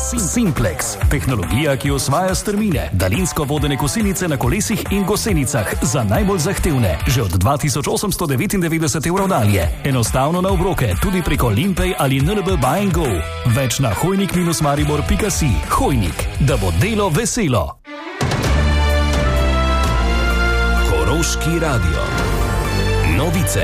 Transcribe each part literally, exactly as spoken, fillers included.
Simplex. Tehnologija, ki osvaja strmine. Daljinsko vodene kosilnice na kolesih in gosenicah za najbolj zahtevne. Že od dva tisoč osemsto devetindevetdeset evrov dalje. Enostavno na obroke, tudi preko Limpay ali N L B Buy and Go. Več na hojnik maribor pika si. Hojnik, da bo delo veselo. Koroški radio. Novice.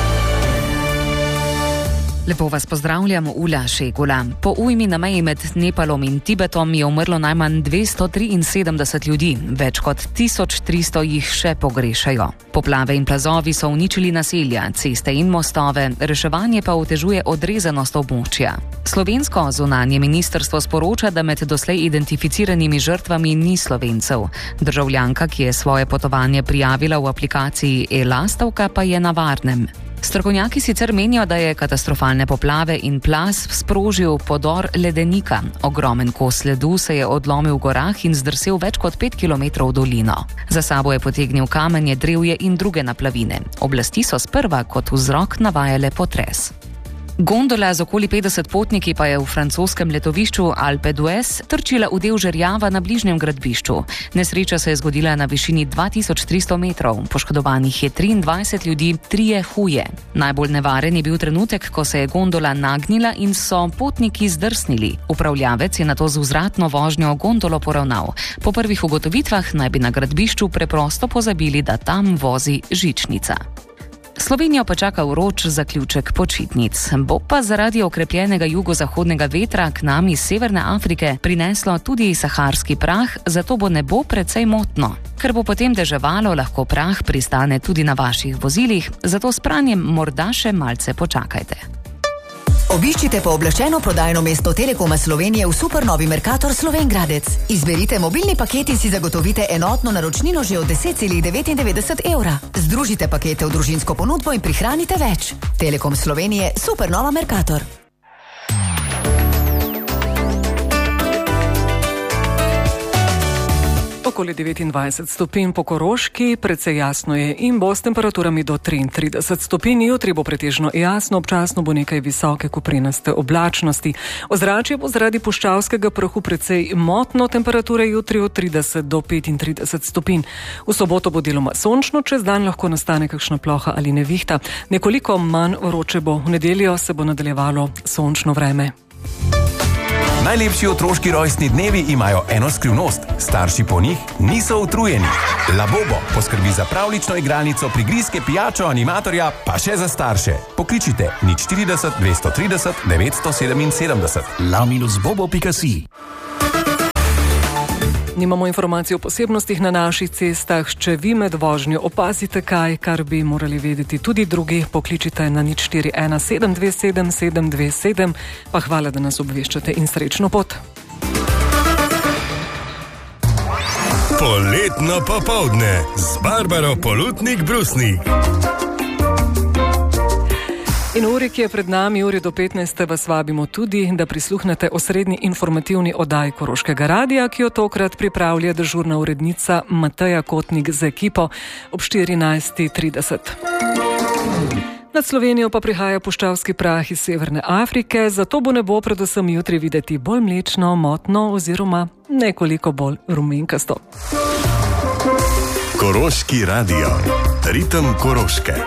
Lepo vas pozdravljam, Ula Šegula. Po ujmi na meji med Nepalom in Tibetom je umrlo najmanj dvesto triinsedemdeset ljudi, več kot tisoč tristo jih še pogrešajo. Poplave in plazovi so uničili naselja, ceste in mostove, reševanje pa otežuje odrezanost območja. Slovensko zunanje ministrstvo sporoča, da med doslej identificiranimi žrtvami ni Slovencev. Državljanka, ki je svoje potovanje prijavila v aplikaciji e-Lastovka, pa je na varnem. Strokovnjaki sicer menijo, da je katastrofalne poplave in plaz sprožil podor ledenika. Ogromen kos ledu se je odlomil v gorah in zdrsel več kot pet kilometrov v dolino. Za sabo je potegnil kamenje, drevje in druge naplavine. Oblasti so sprva kot vzrok navajale potres. Gondola z okoli petdeset potniki pa je v francoskem letovišču Alpe d'Huez trčila v del žerjava na bližnjem gradbišču. Nesreča se je zgodila na višini dva tisoč tristo metrov. Poškodovanih je triindvajset ljudi, trije huje. Najbolj nevaren je bil trenutek, ko se je gondola nagnila in so potniki zdrsnili. Upravljavec je nato z vzvratno vožnjo gondolo poravnal. Po prvih ugotovitvah naj bi na gradbišču preprosto pozabili, da tam vozi žičnica. Slovenijo pa čaka vroč zaključek počitnic. Bo pa zaradi okrepljenega jugozahodnega vetra k nam iz Severne Afrike prineslo tudi saharski prah, zato bo nebo precej motno. Ker bo potem deževalo, lahko prah pristane tudi na vaših vozilih, zato s pranjem morda še malce počakajte. Obiščite pooblaščeno prodajno mesto Telekoma Slovenije v supernovi Mercator Slovenj Gradec. Izberite mobilni paket in si zagotovite enotno naročnino že od deset celih devetindevetdeset evra. Združite pakete v družinsko ponudbo in prihranite več. Telekom Slovenije, supernova Mercator. Okoli devetindvajset stopinj po Koroški, precej jasno je in bo s temperaturami do triintrideset stopinj. Jutri bo pretežno jasno, občasno bo nekaj visoke koprenaste oblačnosti. Ozračje bo zaradi puščavskega prahu precej motno, temperature jutri od trideset do petintrideset stopinj. V soboto bo deloma sončno, čez dan lahko nastane kakšna ploha ali nevihta. Nekoliko manj vroče bo, v nedeljo se bo nadaljevalo sončno vreme. Najlepši otroški rojstni dnevi imajo eno skrivnost. Starši po njih niso utrujeni. Labobo poskrbi za pravlično igralnico, prigrizke, pijačo, animatorja, pa še za starše. Pokličite nič štirideset dvesto trideset devetsto sedeminsedemdeset. la minus bobo pika si. Nimamo informacij o posebnostih na naših cestah. Če vi med vožnjo opazite kaj, kar bi morali vedeti tudi drugi, pokličite na nič štiri ena sedem dve sedem sedem dve sedem. Pa hvala, da nas obveščate in srečno pot. Poletno popoldne z Barbaro Polutnik-Brusnik. In uri, ki je pred nami, uri do petnajste, vas vabimo tudi, da prisluhnete osrednji informativni oddaji Koroškega radia, ki jo tokrat pripravlja dežurna urednica Mateja Kotnik z ekipo ob štirinajst trideset. Nad Slovenijo pa prihaja puščavski prah iz Severne Afrike, zato bo nebo predvsem jutri videti bolj mlečno, motno oziroma nekoliko bolj rumenkasto. Koroški radio. Ritem Koroške.